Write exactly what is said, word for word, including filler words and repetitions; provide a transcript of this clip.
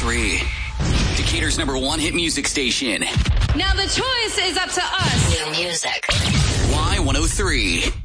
three. Decatur's number one hit music station. Now the choice is up to us. New music. Y one oh three.